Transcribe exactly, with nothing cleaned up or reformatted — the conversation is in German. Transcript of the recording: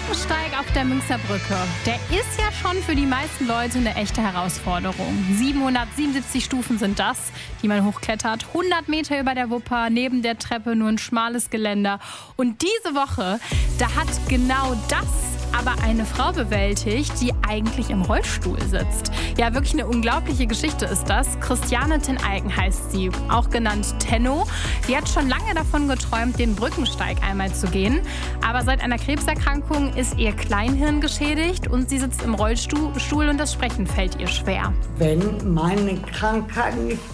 Brückensteig auf der Münchner Brücke, der ist ja schon für die meisten Leute eine echte Herausforderung. siebenhundertsiebenundsiebzig Stufen sind das, die man hochklettert. hundert Meter über der Wupper, neben der Treppe nur ein schmales Geländer. Und diese Woche, da hat genau das aber eine Frau bewältigt, die eigentlich im Rollstuhl sitzt. Ja, wirklich eine unglaubliche Geschichte ist das. Christiane ten Eiken heißt sie, auch genannt Tenno. Die hat schon lange davon geträumt, den Brückensteig einmal zu gehen. Aber seit einer Krebserkrankung ist ihr Kleinhirn geschädigt und sie sitzt im Rollstuhl und das Sprechen fällt ihr schwer. Wenn meine Krankheit nicht